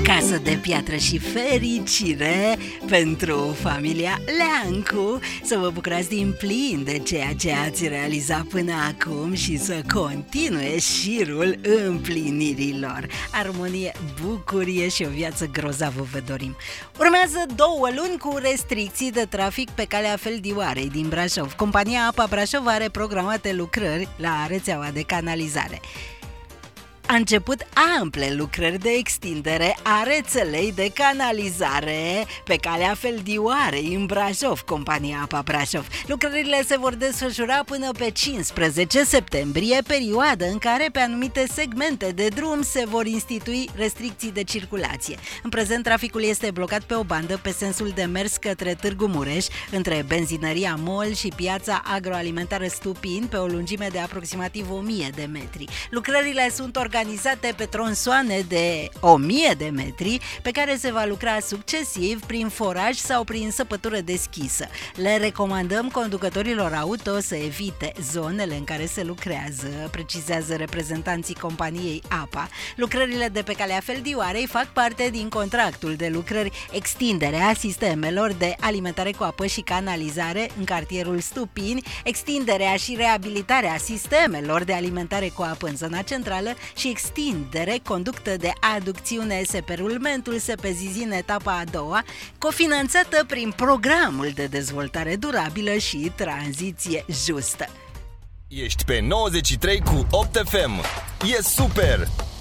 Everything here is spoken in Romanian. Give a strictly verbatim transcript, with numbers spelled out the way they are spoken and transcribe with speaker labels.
Speaker 1: casă de piatră și fericire pentru familia Leancu. Să vă bucurați din plin de ceea ce ați realizat până acum și să continue șirul împlinirilor. Armonie, bucurie și o viață grozavă vă dorim. Urmează două luni cu restricții de trafic pe calea Feldioarei din Brașov. Compania Apa Brașov are programate lucrări la rețeaua de canalizare. A început ample lucrări de extindere a rețelei de canalizare pe calea Feldioarei în Brașov, compania Apa Brașov. Lucrările se vor desfășura până pe cincisprezece septembrie, perioadă în care pe anumite segmente de drum se vor institui restricții de circulație. În prezent, traficul este blocat pe o bandă pe sensul de mers către Târgu Mureș, între benzinăria MOL și piața agroalimentară Stupin, pe o lungime de aproximativ o mie de metri. Lucrările sunt organizate organizate pe tronsoane de o mie de metri, pe care se va lucra succesiv prin foraj sau prin săpătură deschisă. Le recomandăm conducătorilor auto să evite zonele în care se lucrează, precizează reprezentanții companiei APA. Lucrările de pe calea Feldioarei fac parte din contractul de lucrări extinderea sistemelor de alimentare cu apă și canalizare în cartierul Stupini, extinderea și reabilitarea sistemelor de alimentare cu apă în zona centrală și extindere conductă de aducțiune S P Rulmentul S P Zizin etapa a doua, cofinanțată prin programul de dezvoltare durabilă și tranziție justă.
Speaker 2: Ești pe nouăzeci și trei cu opt F M. E super!